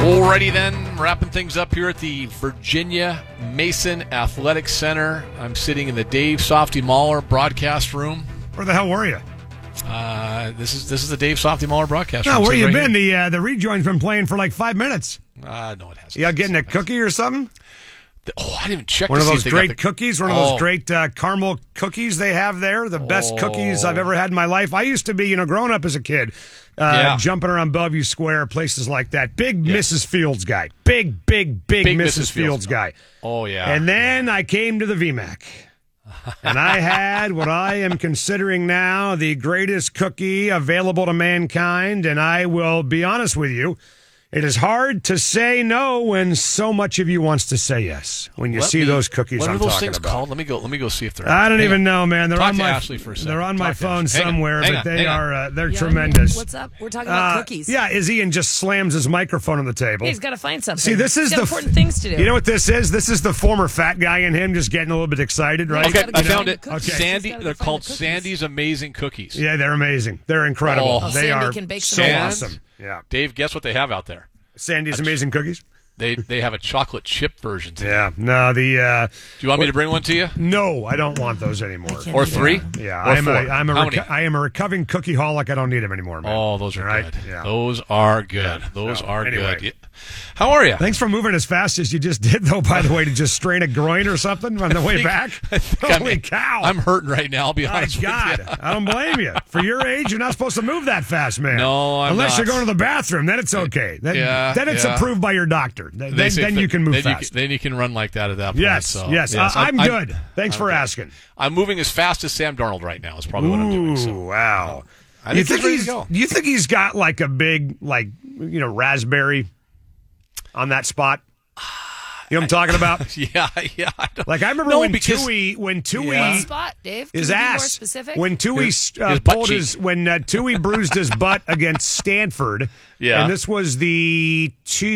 Alrighty then, wrapping things up here at the Virginia Mason Athletic Center. I'm sitting in the Dave Softy Mahler broadcast room. Where the hell were you? This is the Dave Softy Mahler broadcast room. No, where you right been? Here. The rejoin's been playing for like 5 minutes. No, it hasn't. You getting a cookie or something? I didn't even check. One to of see those if they great got the cookies, one of those great caramel cookies they have there. The best cookies I've ever had in my life. I used to be, growing up as a kid, jumping around Bellevue Square, places like that. Big Mrs. Fields guy. Big Mrs. Fields guy. Oh, yeah. And then I came to the VMAC. And I had what I am considering now the greatest cookie available to mankind. And I will be honest with you. It is hard to say no when so much of you wants to say yes. When you see those cookies I'm talking about. What are those things called? Let me go see if they're. I don't even know, man. They're on my Ashley for a second. They're on my phone somewhere, but they are they're Yeah, tremendous. What's up? We're talking about cookies. Yeah, Ian just slams his microphone on the table. He's got to find something. See, this is He's got important things to do. You know what this is? This is the former fat guy in him just getting a little bit excited, right? Okay, I found the it. cookies. Sandy. He's They're gotta called find the cookies. Sandy's Amazing Cookies. Yeah, they're amazing. They're incredible. Oh, they Sandy are can bake so some awesome. Yeah, Dave, guess what they have out there? Sandy's Amazing Cookies. They have a chocolate chip version today. Yeah, no, Do you want me to bring one to you? No, I don't want those anymore. Or three? Yeah, Or four? I am a recovering cookie holic. I don't need them anymore, man. Oh, those are Right? good. Yeah. Those are good. Yeah. Those No, are anyway. good. Yeah. How are you? Thanks for moving as fast as you just did, though, by the way, to just strain a groin or something on the way back. Holy cow. I'm hurting right now, I'll be My honest God, with you. I don't blame you. For your age, you're not supposed to move that fast, man. No, I'm Unless not. you're going to the bathroom, then it's okay. Then it's approved by your doctor. Then you can move fast. Then you can run like that at that point. Yes, so, yes. I'm good. Thanks for asking. I'm moving as fast as Sam Darnold right now is probably what I'm doing. So. Wow. I think he's ready to go. Do you think he's got like a big, raspberry on that spot? You know what I'm talking about? Yeah. I don't, Like I remember when Tui What spot, Dave? Can his you be more ass specific? when Tui his pulled butt when Tui bruised his butt against Stanford. Yeah. And this was the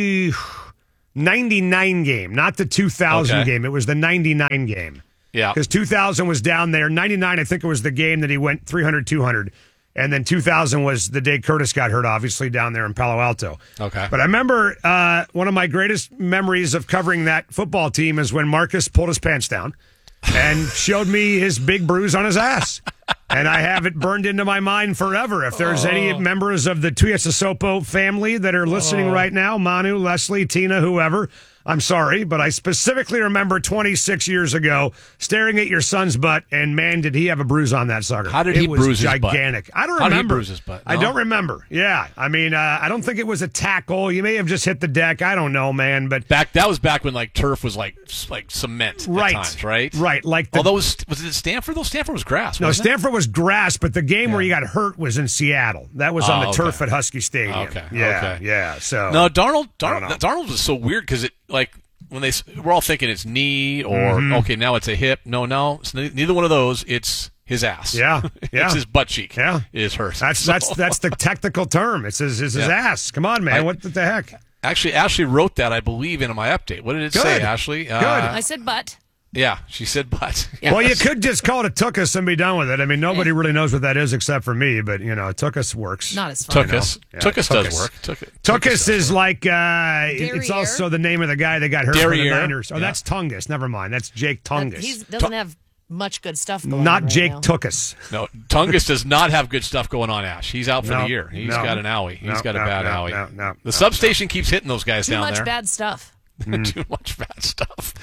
99 game, not the 2000 game. It was the 99 game. Yeah. Because 2000 was down there. 99, I think it was the game that he went 300, 200. And then 2000 was the day Curtis got hurt, obviously, down there in Palo Alto. Okay. But I remember one of my greatest memories of covering that football team is when Marcus pulled his pants down and showed me his big bruise on his ass. And I have it burned into my mind forever. If there's any members of the Tuiasosopo family that are listening right now, Manu, Leslie, Tina, whoever, I'm sorry, but I specifically remember 26 years ago staring at your son's butt, and man, did he have a bruise on that sucker. How did he bruise his butt? It was gigantic. I don't How did he remember. bruise his butt? I No? don't remember. Yeah. I mean, I don't think it was a tackle. You may have just hit the deck. I don't know, man. But that was back when turf was like cement at times, right? Right. Although was it Stanford? Though Stanford was grass. No, wasn't it? Stanford was grass, but the game where he got hurt was in Seattle. That was on the turf at Husky Stadium. Okay. Yeah. Yeah. So No, don't Darnold was so weird because when we're all thinking it's knee or okay, now it's a hip. No, it's neither one of those. It's his ass. Yeah, yeah. It's his butt cheek. Yeah, is hurt. That's the technical term. It's his ass. Come on, man. What the heck? Actually, Ashley wrote that, I believe, in my update. What did it say, Ashley? Good. I said butt. Yeah, she said butt. Well, you could just call it a tuchus and be done with it. I mean, nobody really knows what that is except for me, but, tuchus works. Not as fun. Tuchus. Yeah, Tuchus does work. Tuchus is like, it's also the name of the guy that got hurt for the Niners. Oh, that's Tungus. Never mind. That's Jake Tungus. He doesn't have much good stuff going on. Not Jake now. Tuchus. No, Tungus does not have good stuff going on, Ash. He's out for the year. He's got an owie. He's got a bad owie. The substation keeps hitting those guys down there. Too much bad stuff. Too much bad stuff.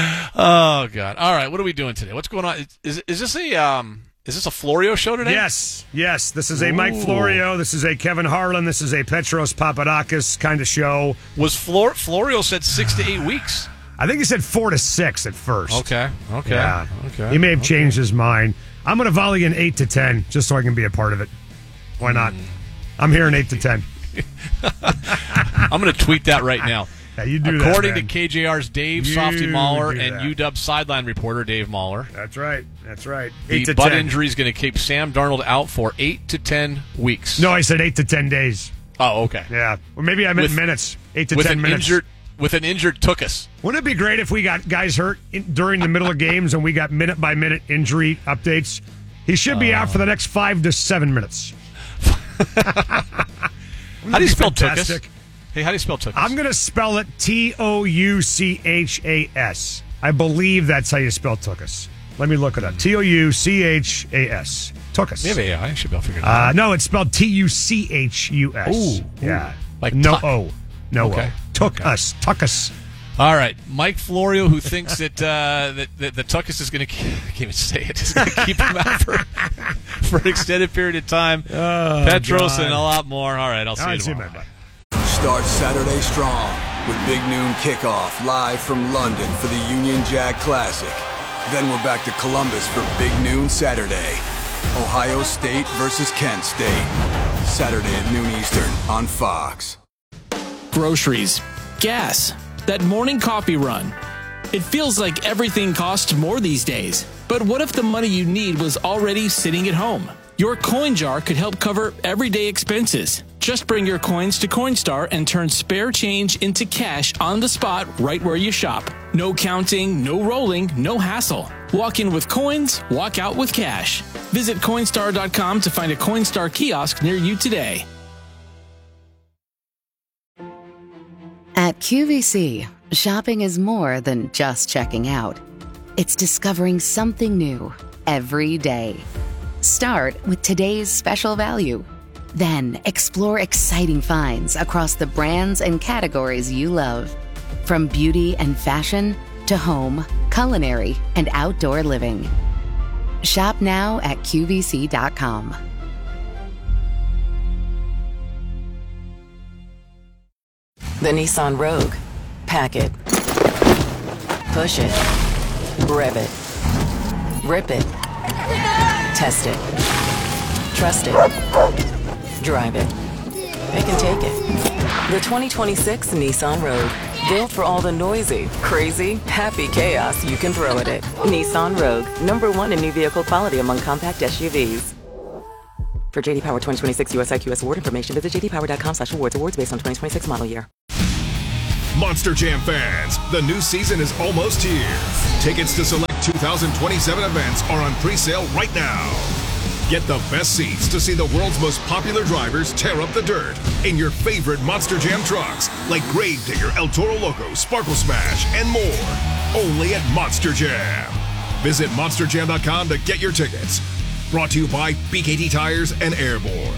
Oh God! All right, what are we doing today? What's going on? Is this a Florio show today? Yes. This is a Mike Florio. This is a Kevin Harlan. This is a Petros Papadakis kind of show. Was Florio said 6 to 8 weeks? I think he said 4 to 6 at first. Okay. Yeah. Okay. He may have changed his mind. I'm going to volley an 8 to 10 just so I can be a part of it. Why not? I'm hearing 8 to 10. I'm going to tweet that right now. Yeah, you do According that, to KJR's Dave You Softy Mahler do and that. UW sideline reporter Dave Mahler, That's right. 8 the to butt 10. injury is going to keep Sam Darnold out for 8 to 10 weeks. No, I said 8 to 10 days. Oh, okay. Yeah. Or maybe I meant minutes. 8 to with 10 an minutes. With an injured Tuchus. Wouldn't it be great if we got guys hurt during the middle of games and we got minute-by-minute injury updates? He should be out for the next 5 to 7 minutes. How do you spell Tuchus? Hey, how do you spell Tookus? I'm going to spell it Touchas. I believe that's how you spell Tookus. Let me look it up. Touchas. Tookus. We have AI. I should be able to figure it out. No, it's spelled Tuchus. Ooh. Yeah. Like no tuck. O. No Okay. O. Tookus. Tookus. All right, Mike Florio, who thinks that the Tookus is going to, I can't even say it, is going to keep him out for an extended period of time. Petros God. and a lot more. All right, I'll see you tomorrow. Bye. Start Saturday strong with Big Noon Kickoff live from London for the Union Jack Classic. Then we're back to Columbus for Big Noon Saturday. Ohio State versus Kent State. Saturday at noon Eastern on Fox. Groceries, gas, that morning coffee run. It feels like everything costs more these days. But what if the money you need was already sitting at home? Your coin jar could help cover everyday expenses. Just bring your coins to Coinstar and turn spare change into cash on the spot right where you shop. No counting, no rolling, no hassle. Walk in with coins, walk out with cash. Visit Coinstar.com to find a Coinstar kiosk near you today. At QVC, shopping is more than just checking out. It's discovering something new every day. Start with today's special value. Then explore exciting finds across the brands and categories you love. From beauty and fashion to home, culinary, and outdoor living. Shop now at QVC.com. The Nissan Rogue. Pack it. Push it. Rev it. Rip it. Test it. Trust it. Drive it. It can take it. The 2026 Nissan Rogue. Built for all the noisy, crazy, happy chaos you can throw at it. Nissan Rogue. #1 in new vehicle quality among compact SUVs. For JD Power 2026 US IQS award information, visit jdpower.com/awards. Awards based on 2026 model year. Monster Jam fans, the new season is almost here. Tickets to select 2027 events are on pre-sale right now. Get the best seats to see the world's most popular drivers tear up the dirt in your favorite Monster Jam trucks, like Gravedigger, El Toro Loco, Sparkle Smash, and more. Only at Monster Jam. Visit monsterjam.com to get your tickets. Brought to you by BKT Tires and Airborne.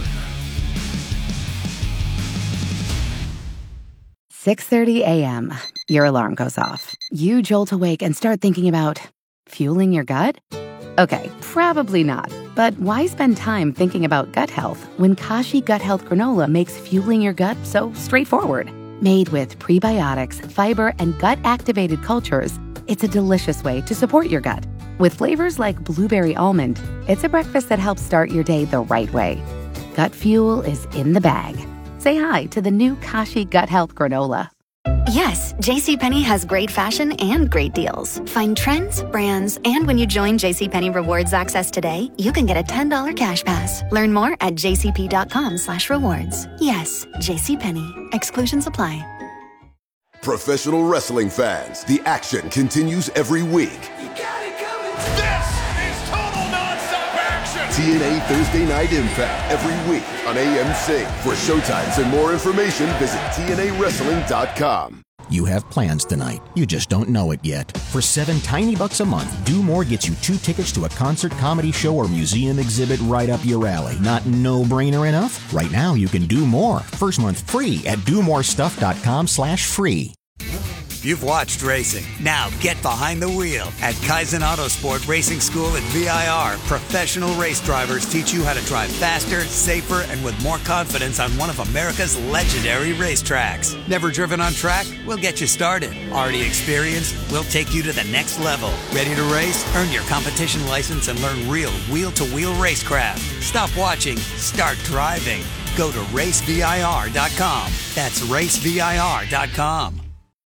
6:30 a.m. Your alarm goes off. You jolt awake and start thinking about fueling your gut? Okay, probably not. But why spend time thinking about gut health when Kashi Gut Health Granola makes fueling your gut so straightforward? Made with prebiotics, fiber, and gut-activated cultures, it's a delicious way to support your gut. With flavors like blueberry almond, it's a breakfast that helps start your day the right way. Gut fuel is in the bag. Say hi to the new Kashi Gut Health Granola. Yes, JCPenney has great fashion and great deals. Find trends, brands, and when you join JCPenney Rewards Access today, you can get a $10 cash pass. Learn more at jcp.com/rewards. Yes, JCPenney. Exclusions apply. Professional wrestling fans, the action continues every week. This is total non-stop action! TNA Thursday Night Impact every week on AMC. For showtimes and more information, visit TNAWrestling.com. You have plans tonight. You just don't know it yet. For $7 tiny bucks a month, Do More gets you 2 tickets to a concert, comedy show, or museum exhibit right up your alley. Not no-brainer enough? Right now, you can do more. First month free at domorestuff.com/free. You've watched racing. Now get behind the wheel. At Kaizen Autosport Racing School at VIR, professional race drivers teach you how to drive faster, safer, and with more confidence on one of America's legendary racetracks. Never driven on track? We'll get you started. Already experienced? We'll take you to the next level. Ready to race? Earn your competition license and learn real wheel-to-wheel racecraft. Stop watching. Start driving. Go to racevir.com. That's racevir.com.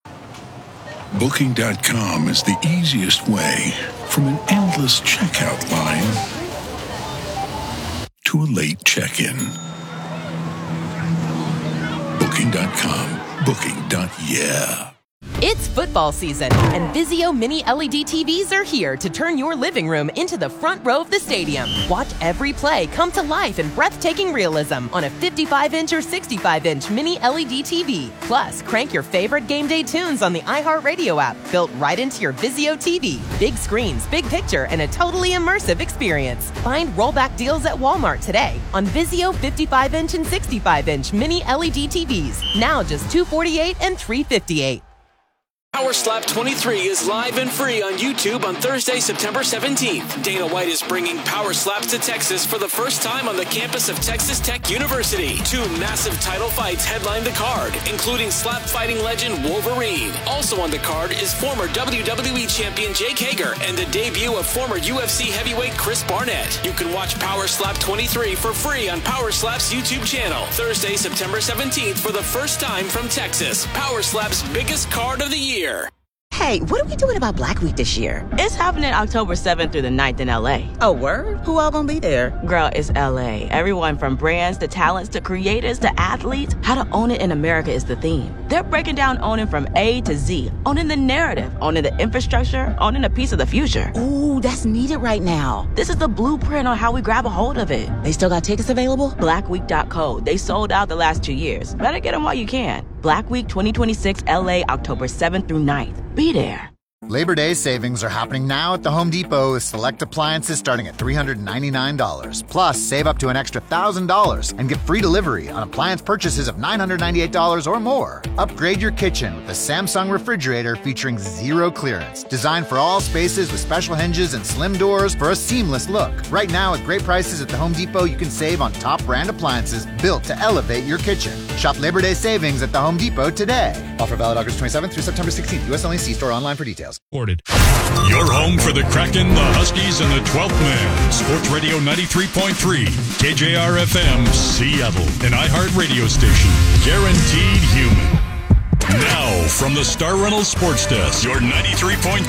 Booking.com is the easiest way from an endless checkout line to a late check-in. Booking.com. Booking.yeah. It's football season, and Vizio Mini LED TVs are here to turn your living room into the front row of the stadium. Watch every play come to life in breathtaking realism on a 55-inch or 65-inch Mini LED TV. Plus, crank your favorite game day tunes on the iHeartRadio app, built right into your Vizio TV. Big screens, big picture, and a totally immersive experience. Find rollback deals at Walmart today on Vizio 55-inch and 65-inch Mini LED TVs. Now just $248 and $358. Power Slap 23 is live and free on YouTube on Thursday, September 17th. Dana White is bringing Power Slaps to Texas for the first time on the campus of Texas Tech University. 2 massive title fights headline the card, including slap fighting legend Wolverine. Also on the card is former WWE champion Jake Hager and the debut of former UFC heavyweight Chris Barnett. You can watch Power Slap 23 for free on Power Slap's YouTube channel. Thursday, September 17th for the first time from Texas. Power Slap's biggest card of the year. Hey, what are we doing about Black Week this year? It's happening October 7th through the 9th in LA. Oh, word? Who all gonna be there? Girl, it's LA. Everyone from brands to talents to creators to athletes. How to own it in America is the theme. They're breaking down owning from A to Z. Owning the narrative, owning the infrastructure, owning a piece of the future. Ooh, that's needed right now. This is the blueprint on how we grab a hold of it. They still got tickets available? Blackweek.co. They sold out the last 2 years. Better get them while you can. Black Week 2026 LA, October 7th through 9th. Be there. Labor Day savings are happening now at the Home Depot with select appliances starting at $399. Plus, save up to an extra $1,000 and get free delivery on appliance purchases of $998 or more. Upgrade your kitchen with the Samsung refrigerator featuring zero clearance, designed for all spaces with special hinges and slim doors for a seamless look. Right now, at great prices at the Home Depot, you can save on top brand appliances built to elevate your kitchen. Shop Labor Day savings at the Home Depot today. Offer valid August 27th through September 16th. U.S. only. See store online for details. Your home for the Kraken, the Huskies, and the 12th Man. Sports Radio 93.3, KJR-FM, Seattle. An iHeart radio station. Guaranteed human. Now, from the Star Reynolds Sports Desk, your 93.3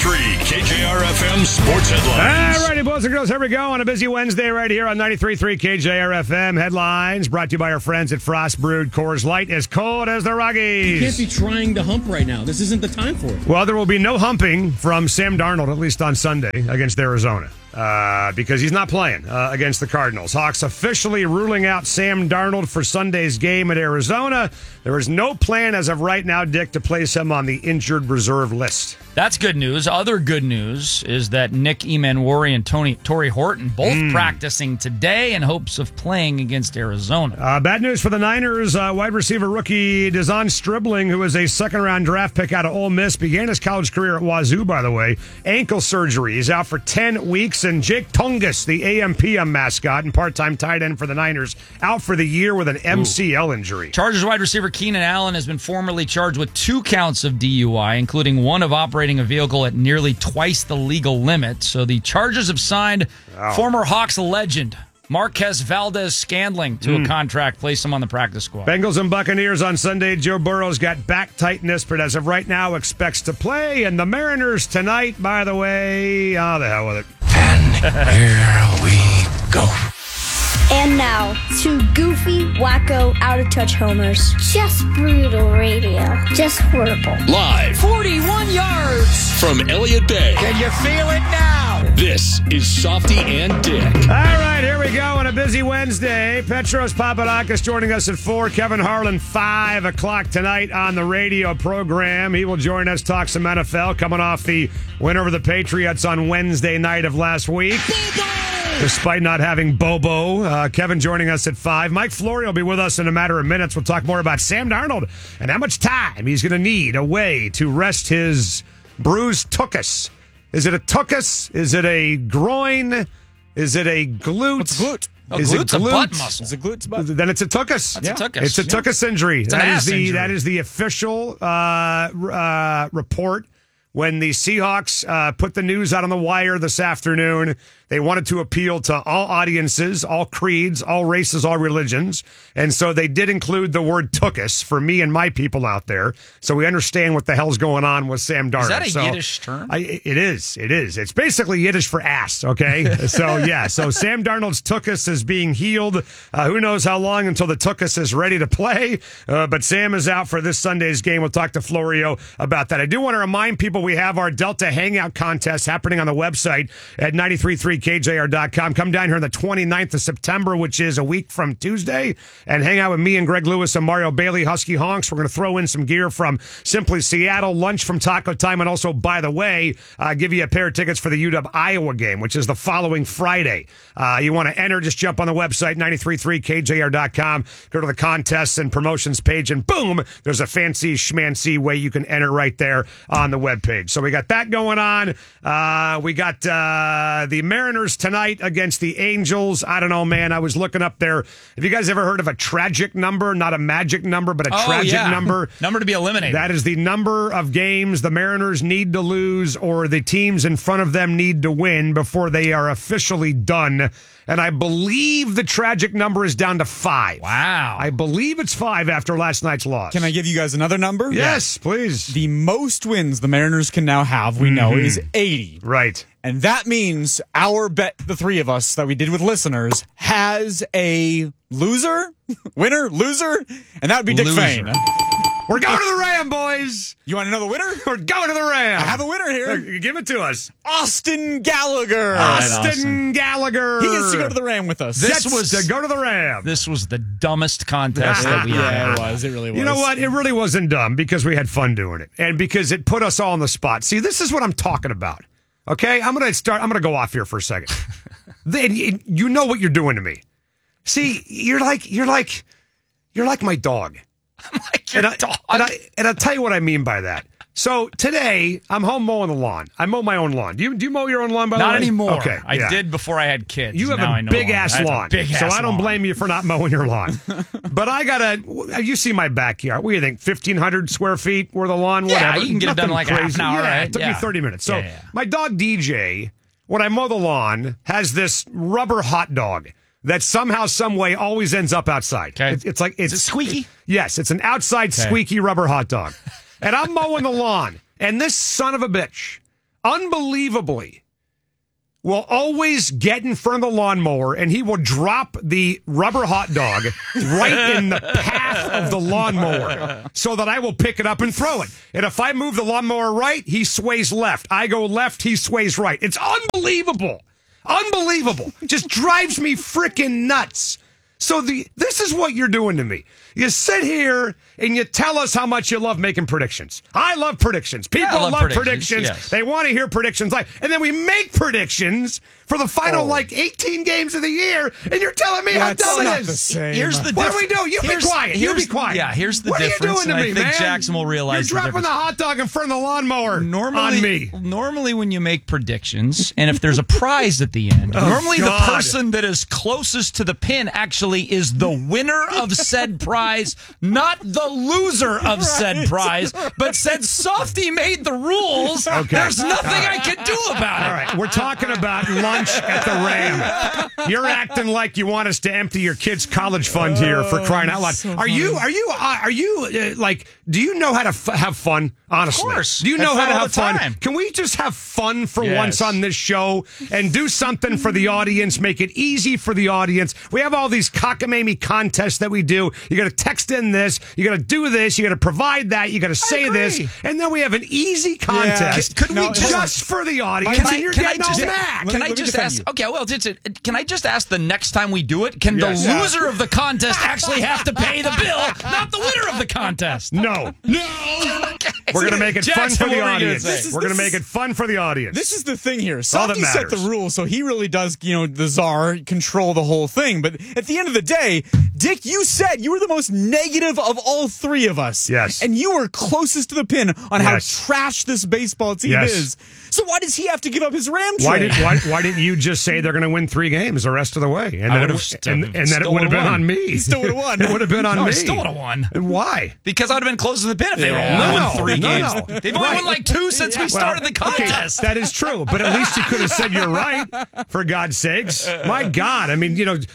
KJR-FM Sports Headlines. All righty, boys and girls, here we go on a busy Wednesday right here on 93.3 KJR-FM. Headlines brought to you by our friends at Frost Brewed Coors Light, as cold as the Rockies. You can't be trying to hump right now. This isn't the time for it. Well, there will be no humping from Sam Darnold, at least on Sunday, against Arizona. Because he's not playing against the Cardinals. Hawks officially ruling out Sam Darnold for Sunday's game at Arizona. There is no plan as of right now, Dick, to place him on the injured reserve list. That's good news. Other good news is that Nick Emanwari and Torrey Horton both practicing today in hopes of playing against Arizona. Bad news for the Niners. Wide receiver rookie Dezon Stribling, who was a second-round draft pick out of Ole Miss, began his college career at Wazoo, by the way. Ankle surgery. He's out for 10 weeks. And Jake Tungus, the AMPM mascot and part-time tight end for the Niners, out for the year with an MCL injury. Chargers wide receiver Keenan Allen has been formally charged with 2 counts of DUI, including one of operating a vehicle at nearly twice the legal limit. So the Chargers have signed former Hawks legend Marquez Valdez-Scantling to a contract, place him on the practice squad. Bengals and Buccaneers on Sunday. Joe Burrow's got back tightness, but as of right now expects to play. And the Mariners tonight, by the way, the hell with it. Here we go. And now, to goofy, wacko, out-of-touch homers. Just brutal radio. Just horrible. Live 41 yards from Elliott Bay. Can you feel it now? This is Softy and Dick. All right, here we go on a busy Wednesday. Petros Papadakis joining us at 4. Kevin Harlan, 5 o'clock tonight on the radio program. He will join us, talk some NFL, coming off the win over the Patriots on Wednesday night of last week. Despite not having Bobo. Kevin joining us at 5. Mike Florio will be with us in a matter of minutes. We'll talk more about Sam Darnold and how much time he's going to need away to rest his bruised tuchus. Is it a tuchus? Is it a groin? Is it a glute? What's a glute? Is glute's it glute? a butt muscle. It's a glute's butt. Then it's a tuchus. That's a tuchus. It's a tuchus injury. It's an ass injury. That is the official report when the Seahawks put the news out on the wire this afternoon They wanted to appeal to all audiences, all creeds, all races, all religions. And so they did include the word "tuchus" for me and my people out there. So we understand what the hell's going on with Sam Darnold. Is that a Yiddish term? It is. It's basically Yiddish for ass, okay? So, yeah. So Sam Darnold's tuchus is being healed. Who knows how long until the tuchus is ready to play. But Sam is out for this Sunday's game. We'll talk to Florio about that. I do want to remind people we have our Delta Hangout contest happening on the website at 933KJR.com. Come down here on the 29th of September, which is a week from Tuesday, and hang out with me and Greg Lewis and Mario Bailey, Husky Honks. We're going to throw in some gear from Simply Seattle, lunch from Taco Time, and also, by the way, give you a pair of tickets for the UW-Iowa game, which is the following Friday. You want to enter, just jump on the website, 933KJR.com, go to the contests and promotions page, and boom, there's a fancy schmancy way you can enter right there on the webpage. So we got that going on. We got the Mariners tonight against the Angels. I don't know, man. I was looking up there. Have you guys ever heard of a tragic number? Not a magic number, but a tragic number. Number to be eliminated. That is the number of games the Mariners need to lose or the teams in front of them need to win before they are officially done. And I believe the tragic number is down to 5. Wow. I believe it's 5 after last night's loss. Can I give you guys another number? Yes, please. The most wins the Mariners can now have, we know, is 80. Right. And that means our bet, the three of us that we did with listeners, has a loser, winner, loser, and that would be Dick Fane. We're going to the Ram, boys. You want to know the winner? We're going to the Ram. I have a winner here. Give it to us. Austin Gallagher. Austin Gallagher. He gets to go to the Ram with us. This was to go to the Ram. This was the dumbest contest that we had. Yeah, it was. It really was. You know what? It really wasn't dumb because we had fun doing it and because it put us all on the spot. See, this is what I'm talking about. Okay? I'm going to go off here for a second. You know what you're doing to me. See, you're like my dog. I'm like your dog. And I'll tell you what I mean by that. So today, I'm home mowing the lawn. I mow my own lawn. Do you mow your own lawn, by the way? Not anymore. Okay. I did before I had kids. You have a big-ass lawn. So I don't blame you for not mowing your lawn. But you see my backyard. What do you think, 1,500 square feet worth of lawn? Yeah, whatever. you can get it done like half an hour, right? It took me 30 minutes. So my dog DJ, when I mow the lawn, has this rubber hot dog that somehow, some way, always ends up outside. Okay. It's like Is it squeaky? Yes, it's an outside squeaky rubber hot dog. And I'm mowing the lawn, and this son of a bitch, unbelievably, will always get in front of the lawnmower, and he will drop the rubber hot dog right in the path of the lawnmower so that I will pick it up and throw it. And if I move the lawnmower right, he sways left. I go left, he sways right. It's unbelievable. Unbelievable. Just drives me freaking nuts. So this is what you're doing to me. You sit here and you tell us how much you love making predictions. I love predictions. People love predictions. Yes. They want to hear predictions. And then we make predictions for the final 18 games of the year, and you're telling me how dumb it is. The same. Here's the what do we do? You be quiet. You be quiet. Yeah, here's the what difference. What are you doing to me, I think man? Jackson will realize you're dropping the hot dog in front of the lawnmower on me. Normally when you make predictions, and if there's a prize at the end, normally the person that is closest to the pin actually is the winner of said prize, not the loser of said prize. But since Softy made the rules, there's nothing I can do about it. All right, we're talking about lunch at the Ram. You're acting like you want us to empty your kids' college fund here for crying out loud. So are you like? Do you know how to have fun? Honestly, of course. Do you know how to have fun? Time. Can we just have fun for once on this show and do something for the audience? Make it easy for the audience. We have all these cockamamie contests that we do. You got to text in this. You got to do this. You got to provide that. You got to say this, and then we have an easy contest. Could we just for the audience? Can I just ask? Okay, well, can I just ask the next time we do it? Can the loser of the contest actually have to pay the bill, not the winner of the contest? No. Okay. We're going to make it fun for the audience. We're going to make it fun for the audience. This is the thing here. Softy set the rules, so he really does, the czar, control the whole thing. But at the end of the day, Dick, you said you were the most negative of all three of us. Yes. And you were closest to the pin on how trash this baseball team is. So why does he have to give up his Ram trade? Why didn't you just say they're going to win 3 games the rest of the way? And then it would have been on me. He still would have won. It would have been on me. I still would have won. And why? Because I would have been closer to the pin if they won 3 games. No. They've only won like 2 since we started the contest. Okay, that is true, but at least you could have said you're right, for God's sakes. My God, I mean,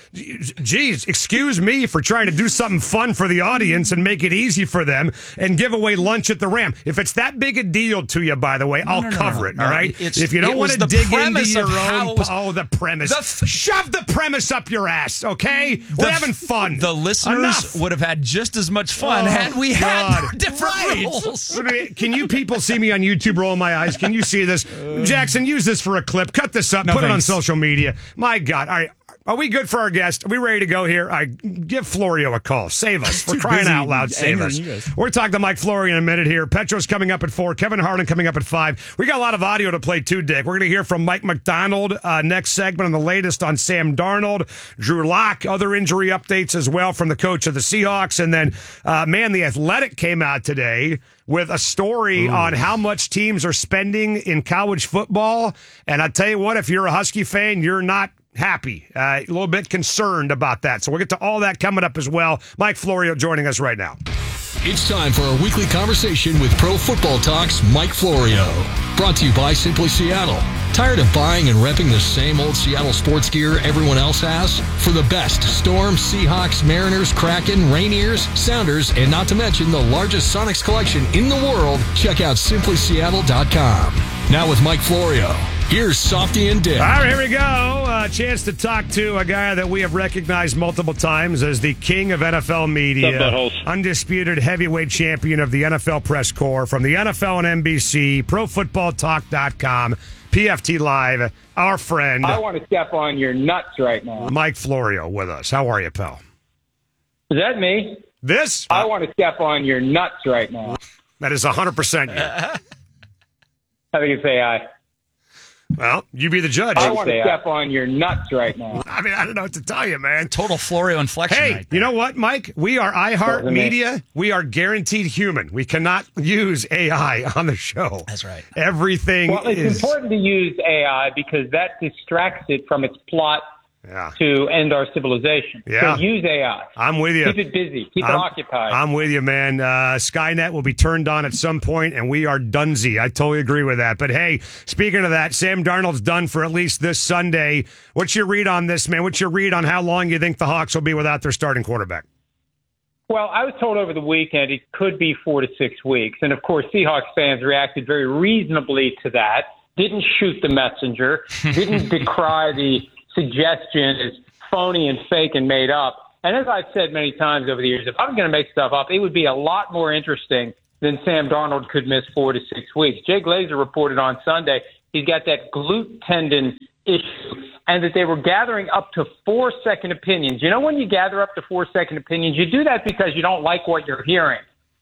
geez, excuse me for trying to do something fun for the audience and make it easy for them and give away lunch at the Ram. If it's that big a deal to you, by the way, I'll cover it, all right? If you don't want to dig into your own... the premise. Shove the premise up your ass, okay? We're having fun. The listeners would have had just as much fun had we had different rules. Can you people see me on YouTube rolling my eyes? Can you see this? Jackson, use this for a clip. Cut this up. Put it on social media. My God. All right. Are we good for our guest? Are we ready to go here? Give Florio a call. Save us. For crying out loud, save us. We're talking to Mike Florio in a minute here. Petro's coming up at 4. Kevin Harlan coming up at 5. We got a lot of audio to play too, Dick. We're going to hear from Mike McDonald next segment on the latest on Sam Darnold, Drew Lock, other injury updates as well from the coach of the Seahawks. And then, The Athletic came out today with a story on how much teams are spending in college football. And I tell you what, if you're a Husky fan, you're not happy, a little bit concerned about that. So we'll get to all that coming up as well. Mike Florio joining us right now. It's time for a weekly conversation with Pro Football Talk's Mike Florio. Brought to you by Simply Seattle. Tired of buying and repping the same old Seattle sports gear everyone else has? For the best Storm, Seahawks, Mariners, Kraken, Rainiers, Sounders, and not to mention the largest Sonics collection in the world, check out simplyseattle.com. Now with Mike Florio, here's Softy and Dick. All right, here we go. A chance to talk to a guy that we have recognized multiple times as the king of NFL media, undisputed heavyweight champion of the NFL press corps from the NFL and NBC, ProFootballTalk.com, PFT Live, our friend. I want to step on your nuts right now. Mike Florio with us. How are you, pal? Is that me? This? I want to step on your nuts right now. That is 100% you. I think it's AI. Well, you be the judge. I want to step on your nuts right now. I mean, I don't know what to tell you, man. Total Florio inflection. Hey, right you know what, Mike? We are iHeartMedia. We are guaranteed human. We cannot use AI on the show. That's right. Everything Well, it's important to use AI because that distracts it from its plot to end our civilization. Yeah. So use AI. I'm with you. Keep it busy. Keep it occupied. I'm with you, man. Skynet will be turned on at some point, and we are donesy. I totally agree with that. But, hey, speaking of that, Sam Darnold's done for at least this Sunday. What's your read on this, man? What's your read on how long you think the Hawks will be without their starting quarterback? Well, I was told over the weekend it could be 4 to 6 weeks. And, of course, Seahawks fans reacted very reasonably to that, didn't shoot the messenger, didn't decry the suggestion is phony and fake and made up. And as I've said many times over the years, if I'm going to make stuff up, it would be a lot more interesting than Sam Darnold could miss 4 to 6 weeks. Jay Glazer reported on Sunday he's got that glute tendon issue and that they were gathering up to 4 second opinions. You know, when you gather up to 4 second opinions, you do that because you don't like what you're hearing.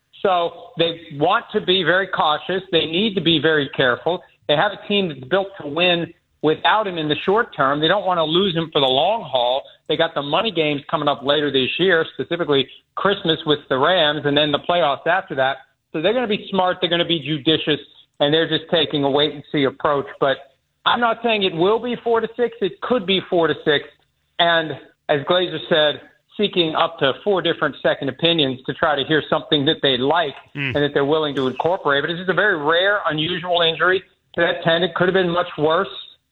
So they want to be very cautious. They need to be very careful. They have a team that's built to win without him in the short term. They don't want to lose him for the long haul. They got the money games coming up later this year, specifically Christmas with the Rams and then the playoffs after that. So they're going to be smart. They're going to be judicious, and they're just taking a wait-and-see approach. But I'm not saying it will be 4 to 6. It could be 4 to 6. And as Glazer said, seeking up to 4 different second opinions to try to hear something that they like and that they're willing to incorporate. But this is a very rare, unusual injury to that tendon. It could have been much worse.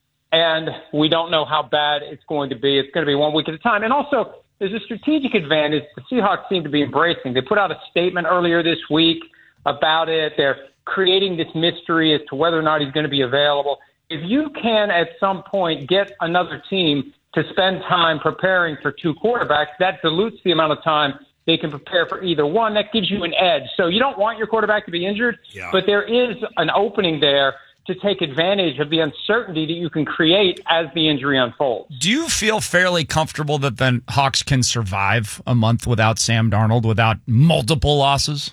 And we don't know how bad it's going to be. It's going to be 1 week at a time. And also, there's a strategic advantage the Seahawks seem to be embracing. They put out a statement earlier this week about it. They're creating this mystery as to whether or not he's going to be available. If you can, at some point, get another team to spend time preparing for 2 quarterbacks, that dilutes the amount of time they can prepare for either one. That gives you an edge. So you don't want your quarterback to be injured, but there is an opening there to take advantage of the uncertainty that you can create as the injury unfolds. Do you feel fairly comfortable that the Hawks can survive a month without Sam Darnold, without multiple losses?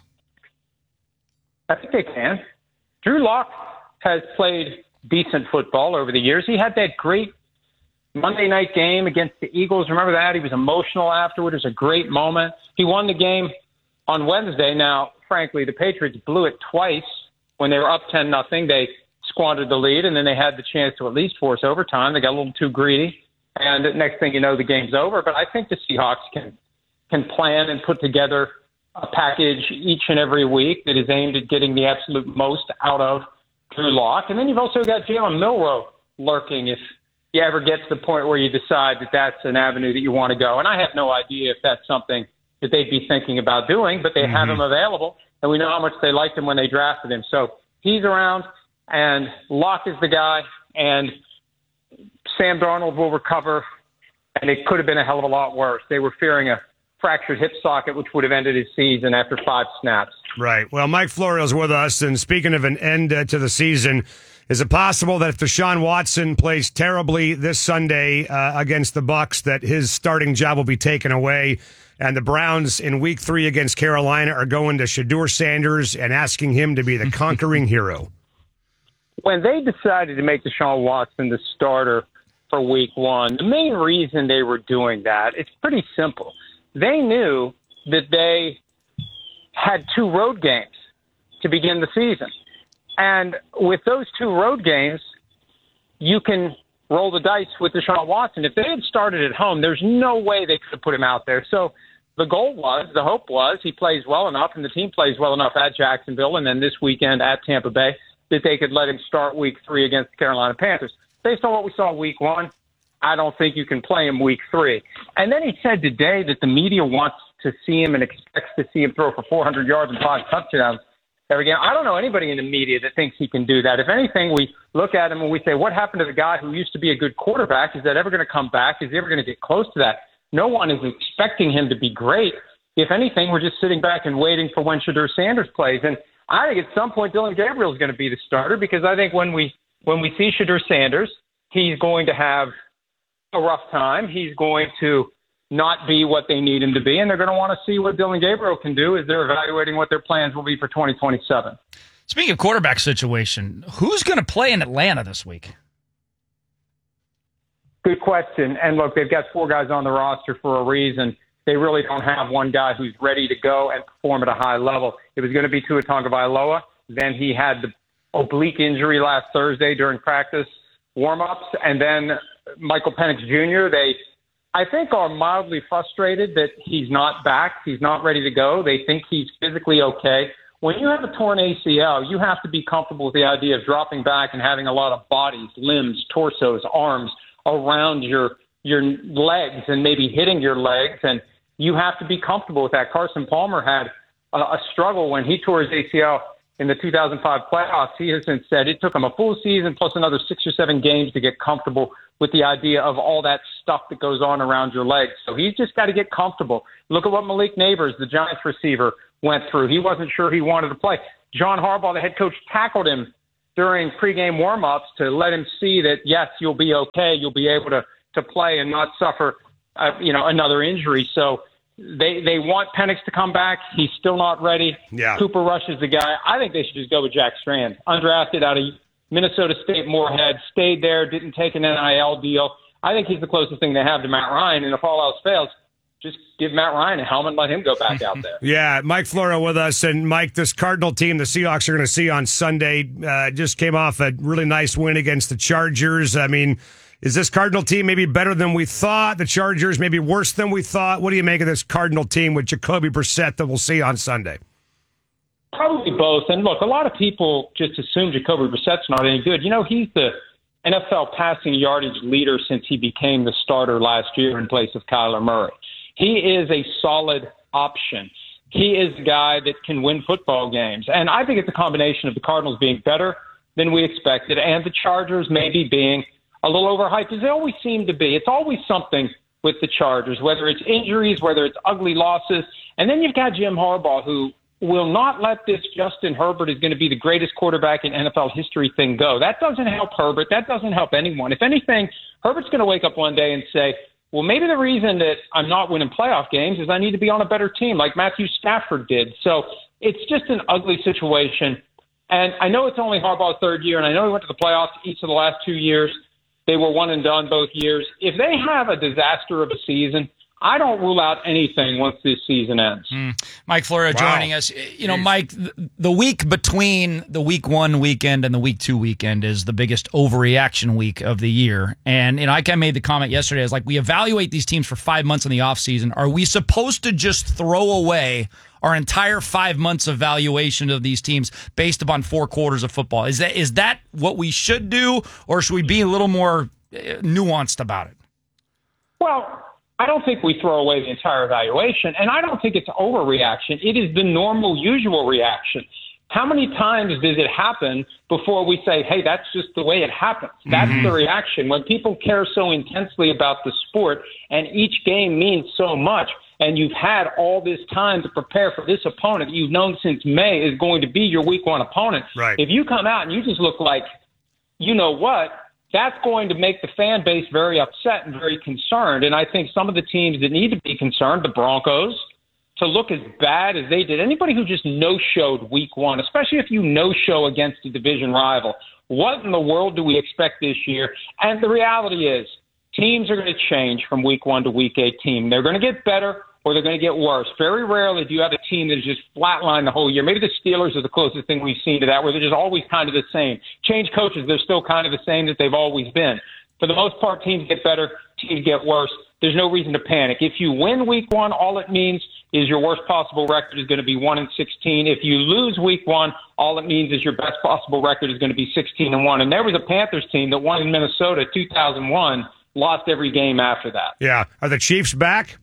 I think they can. Drew Lock has played decent football over the years. He had that great Monday night game against the Eagles. Remember that? He was emotional afterward. It was a great moment. He won the game on Wednesday. Now, frankly, the Patriots blew it twice when they were up 10-0. They squandered the lead, and then they had the chance to at least force overtime. They got a little too greedy, and the next thing you know, the game's over. But I think the Seahawks can plan and put together a package each and every week that is aimed at getting the absolute most out of Drew Lock. And then you've also got Jalen Milroe lurking if you ever get to the point where you decide that that's an avenue that you want to go. And I have no idea if that's something that they'd be thinking about doing, but they have him available, and we know how much they liked him when they drafted him. So he's around, and Locke is the guy, and Sam Darnold will recover, and it could have been a hell of a lot worse. They were fearing a fractured hip socket, which would have ended his season after 5 snaps. Right. Well, Mike Florio's with us, and speaking of an end to the season, is it possible that if Deshaun Watson plays terribly this Sunday against the Bucs, that his starting job will be taken away, and the Browns in Week 3 against Carolina are going to Shedeur Sanders and asking him to be the conquering hero? When they decided to make Deshaun Watson the starter for Week 1, the main reason they were doing that, it's pretty simple. They knew that they had 2 road games to begin the season. And with those 2 road games, you can roll the dice with Deshaun Watson. If they had started at home, there's no way they could have put him out there. So the hope was, he plays well enough and the team plays well enough at Jacksonville and then this weekend at Tampa Bay that they could let him start Week 3 against the Carolina Panthers. Based on what we saw Week 1, I don't think you can play him Week 3. And then he said today that the media wants to see him and expects to see him throw for 400 yards and 5 touchdowns every game. I don't know anybody in the media that thinks he can do that. If anything, we look at him and we say, what happened to the guy who used to be a good quarterback? Is that ever going to come back? Is he ever going to get close to that? No one is expecting him to be great. If anything, we're just sitting back and waiting for when Shedeur Sanders plays. And I think at some point Dylan Gabriel is going to be the starter because I think when we see Shedeur Sanders, he's going to have a rough time. He's going to not be what they need him to be, and they're going to want to see what Dylan Gabriel can do as they're evaluating what their plans will be for 2027. Speaking of quarterback situation, who's going to play in Atlanta this week? Good question. And look, they've got 4 guys on the roster for a reason. They really don't have one guy who's ready to go and perform at a high level. It was going to be Tua Tagovailoa. Then he had the oblique injury last Thursday during practice warm-ups, and then Michael Penix Jr., I think, are mildly frustrated that he's not back. He's not ready to go. They think he's physically okay. When you have a torn ACL, you have to be comfortable with the idea of dropping back and having a lot of bodies, limbs, torsos, arms around your legs and maybe hitting your legs, and you have to be comfortable with that. Carson Palmer had a struggle when he tore his ACL in the 2005 playoffs. He has since said it took him a full season plus another 6 or 7 games to get comfortable with the idea of all that stuff that goes on around your legs. So he's just got to get comfortable. Look at what Malik Neighbors, the Giants receiver, went through. He wasn't sure he wanted to play. John Harbaugh, the head coach, tackled him during pregame warm-ups to let him see that, yes, you'll be okay. You'll be able to play and not suffer, another injury. So they want Penix to come back. He's still not ready. Yeah. Cooper Rush is the guy. I think they should just go with Jack Strand, undrafted out of Minnesota State Moorhead, stayed there, didn't take an NIL deal. I think he's the closest thing they have to Matt Ryan, and if all else fails, just give Matt Ryan a helmet and let him go back out there. Yeah, Mike Florio with us. And, Mike, this Cardinal team the Seahawks are going to see on Sunday just came off a really nice win against the Chargers. I mean, is this Cardinal team maybe better than we thought? The Chargers maybe worse than we thought? What do you make of this Cardinal team with Jacoby Brissett that we'll see on Sunday? Probably both. And look, a lot of people just assume Jacoby Brissett's not any good. He's the NFL passing yardage leader since he became the starter last year in place of Kyler Murray. He is a solid option. He is a guy that can win football games. And I think it's a combination of the Cardinals being better than we expected and the Chargers maybe being a little overhyped, as they always seem to be. It's always something with the Chargers, whether it's injuries, whether it's ugly losses. And then you've got Jim Harbaugh, who will not let this Justin Herbert is going to be the greatest quarterback in NFL history thing go. That doesn't help Herbert. That doesn't help anyone. If anything, Herbert's going to wake up one day and say, well, maybe the reason that I'm not winning playoff games is I need to be on a better team like Matthew Stafford did. So it's just an ugly situation. And I know it's only Harbaugh's 3rd year, and I know he went to the playoffs each of the last 2 years, They were one and done both years. If they have a disaster of a season, I don't rule out anything once this season ends. Mike Florio joining us. You know, Mike, the week between the week 1 weekend and the week 2 weekend is the biggest overreaction week of the year. And I kind of made the comment yesterday. I was like, we evaluate these teams for 5 months in the offseason. Are we supposed to just throw away our entire 5 months of valuation of these teams based upon 4 quarters of football? Is that what we should do, or should we be a little more nuanced about it? Well, I don't think we throw away the entire evaluation, and I don't think it's overreaction. It is the normal, usual reaction. How many times does it happen before we say, hey, that's just the way it happens? That's the reaction. When people care so intensely about the sport and each game means so much, and you've had all this time to prepare for this opponent you've known since May is going to be your week 1 opponent. Right. If you come out and you just look like, you know what, that's going to make the fan base very upset and very concerned. And I think some of the teams that need to be concerned, the Broncos, to look as bad as they did, anybody who just no-showed week 1, especially if you no-show against a division rival, what in the world do we expect this year? And the reality is teams are going to change from week 1 to week 18. They're going to get better or they're going to get worse. Very rarely do you have a team that is just flatlined the whole year. Maybe the Steelers are the closest thing we've seen to that, where they're just always kind of the same. Change coaches, they're still kind of the same that they've always been. For the most part, teams get better, teams get worse. There's no reason to panic. If you win week 1, all it means is your worst possible record is going to be 1-16. If you lose week 1, all it means is your best possible record is going to be 16-1. And there was a Panthers team that won in Minnesota 2001, lost every game after that. Yeah. Are the Chiefs back?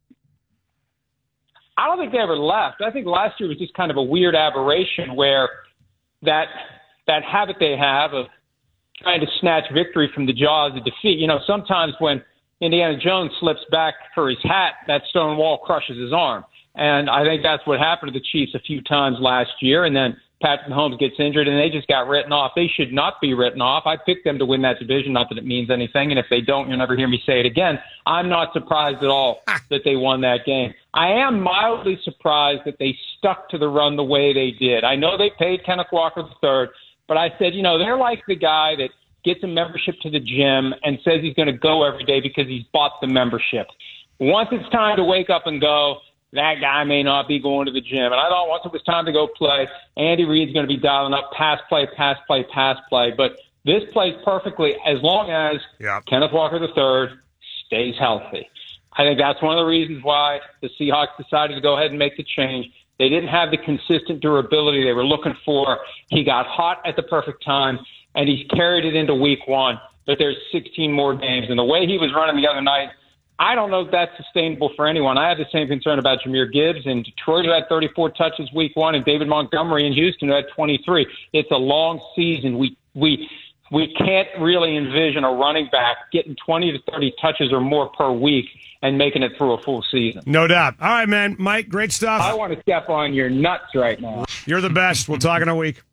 I don't think they ever left. I think last year was just kind of a weird aberration where that habit they have of trying to snatch victory from the jaws of defeat. You know, sometimes when Indiana Jones slips back for his hat, that stone wall crushes his arm. And I think that's what happened to the Chiefs a few times last year. And then Patrick Mahomes gets injured, and they just got written off. They should not be written off. I picked them to win that division, not that it means anything. And if they don't, you'll never hear me say it again. I'm not surprised at all that they won that game. I am mildly surprised that they stuck to the run the way they did. I know they paid Kenneth Walker III, but I said, you know, they're like the guy that gets a membership to the gym and says he's going to go every day because he's bought the membership. Once it's time to wake up and go, that guy may not be going to the gym. And I thought once it was time to go play, Andy Reid's going to be dialing up pass play, pass play, pass play. But this plays perfectly as long as Kenneth Walker III stays healthy. I think that's one of the reasons why the Seahawks decided to go ahead and make the change. They didn't have the consistent durability they were looking for. He got hot at the perfect time, and he's carried it into week 1. But there's 16 more games. And the way he was running the other night, I don't know if that's sustainable for anyone. I have the same concern about Jahmyr Gibbs in Detroit, who had 34 touches week 1, and David Montgomery in Houston, who had 23. It's a long season. We can't really envision a running back getting 20 to 30 touches or more per week and making it through a full season. No doubt. All right, man. Mike, great stuff. I want to step on your nuts right now. You're the best. We'll talk in a week.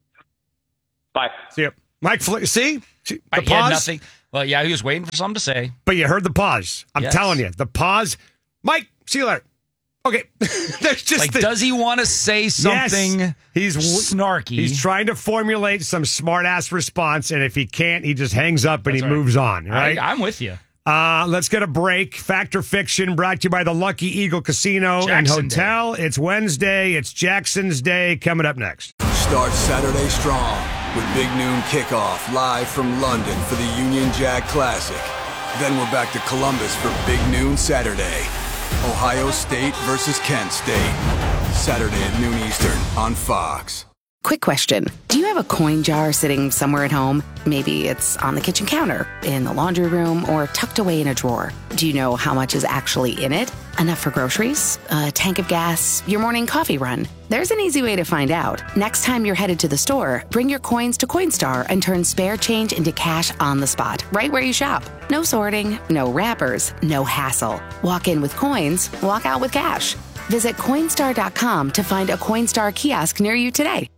Bye. See you. Mike, see? The I pause? had nothing. Well, yeah, he was waiting for something to say. But you heard the pause. I'm Yes. telling you. The pause. Mike, see you later. Okay. There's just Like, does he want to say something Yes. He's snarky? He's trying to formulate some smart-ass response, and if he can't, he just hangs up and That's he right. moves on. Right? I'm with you. Let's get a break. Fact or Fiction brought to you by the Lucky Eagle Casino and Jackson Hotel. It's Wednesday. It's Jackson's Day. Coming up next. Start Saturday strong with Big Noon Kickoff live from London for the Union Jack Classic. Then we're back to Columbus for Big Noon Saturday. Ohio State versus Kent State. Saturday at noon Eastern on Fox. Quick question. Do you have a coin jar sitting somewhere at home? Maybe it's on the kitchen counter, in the laundry room, or tucked away in a drawer. Do you know how much is actually in it? Enough for groceries? A tank of gas? Your morning coffee run? There's an easy way to find out. Next time you're headed to the store, bring your coins to Coinstar and turn spare change into cash on the spot, right where you shop. No sorting, no wrappers, no hassle. Walk in with coins, walk out with cash. Visit Coinstar.com to find a Coinstar kiosk near you today.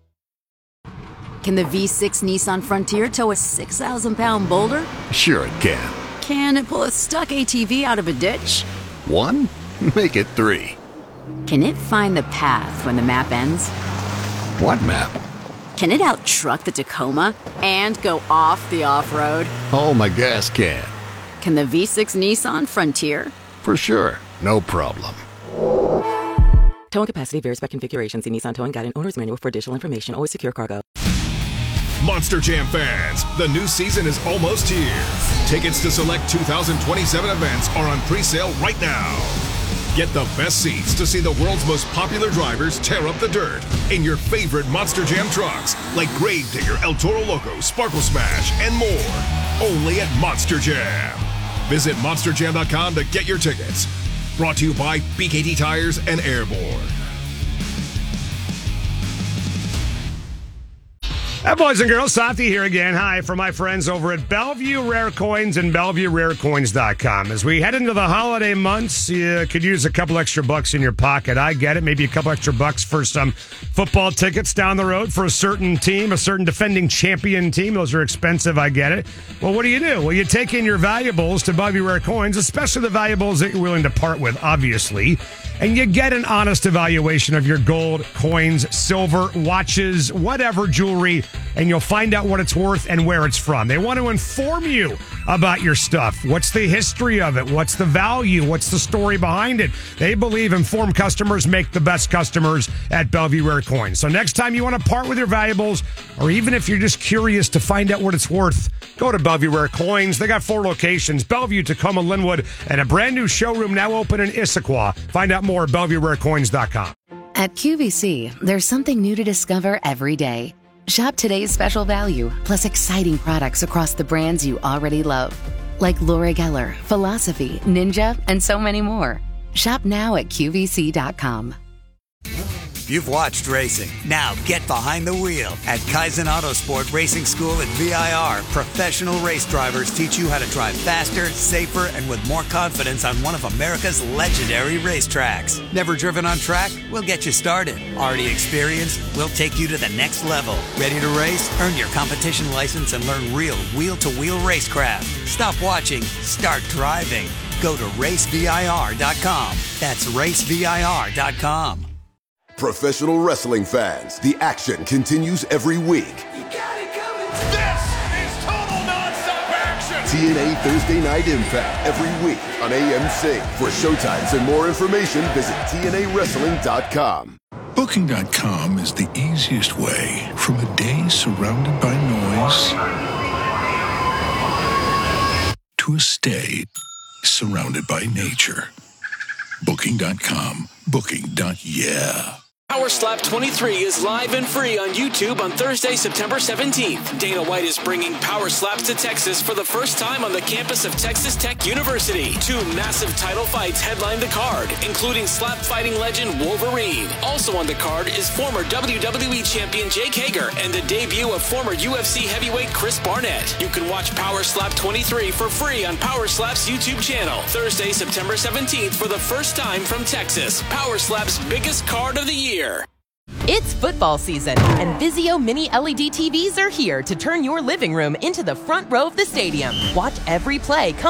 Can the V6 Nissan Frontier tow a 6,000-pound boulder? Sure it can. Can it pull a stuck ATV out of a ditch? 1? Make it 3. Can it find the path when the map ends? What map? Can it out-truck the Tacoma and go off the off-road? Oh, my gas can. Can the V6 Nissan Frontier? For sure. No problem. Towing capacity varies by configuration. See Nissan Towing Guide and Owner's Manual for additional information. Always secure cargo. Monster Jam fans, the new season is almost here. Tickets to select 2027 events are on pre-sale right now. Get the best seats to see the world's most popular drivers tear up the dirt in your favorite Monster Jam trucks like Gravedigger, El Toro Loco, Sparkle Smash, and more. Only at Monster Jam. Visit monsterjam.com to get your tickets. Brought to you by BKT Tires and Airborne. Hey, boys and girls, Santi here again. Hi from my friends over at Bellevue Rare Coins and BellevueRareCoins.com. As we head into the holiday months, you could use a couple extra bucks in your pocket. I get it. Maybe a couple extra bucks for some football tickets down the road for a certain team, a certain defending champion team. Those are expensive. I get it. Well, what do? Well, you take in your valuables to Bellevue Rare Coins, especially the valuables that you're willing to part with, obviously. And you get an honest evaluation of your gold, coins, silver, watches, whatever jewelry, and you'll find out what it's worth and where it's from. They want to inform you about your stuff. What's the history of it? What's the value? What's the story behind it? They believe informed customers make the best customers at Bellevue Rare Coins. So next time you want to part with your valuables, or even if you're just curious to find out what it's worth, go to Bellevue Rare Coins. They got 4 locations: Bellevue, Tacoma, Linwood, and a brand new showroom now open in Issaquah. Find out more at BellevueRareCoins.com. At QVC, there's something new to discover every day. Shop today's special value, plus exciting products across the brands you already love, like Laura Geller, Philosophy, Ninja, and so many more. Shop now at QVC.com. You've watched racing. Now get behind the wheel. At Kaizen Autosport Racing School at VIR, professional race drivers teach you how to drive faster, safer, and with more confidence on one of America's legendary racetracks. Never driven on track? We'll get you started. Already experienced? We'll take you to the next level. Ready to race? Earn your competition license and learn real wheel-to-wheel racecraft. Stop watching. Start driving. Go to racevir.com. That's racevir.com. Professional wrestling fans, the action continues every week. This is total non-stop action. TNA Thursday Night Impact every week on AMC. For showtimes and more information, visit TNAWrestling.com. Booking.com is the easiest way from a day surrounded by noise to a stay surrounded by nature. Booking.com. Booking.yeah. Power Slap 23 is live and free on YouTube on Thursday, September 17th. Dana White is bringing Power Slaps to Texas for the first time on the campus of Texas Tech University. 2 massive title fights headline the card, including slap fighting legend Wolverine. Also on the card is former WWE champion Jake Hager and the debut of former UFC heavyweight Chris Barnett. You can watch Power Slap 23 for free on Power Slap's YouTube channel. Thursday, September 17th for the first time from Texas. Power Slap's biggest card of the year. It's football season, and Vizio Mini LED TVs are here to turn your living room into the front row of the stadium. Watch every play.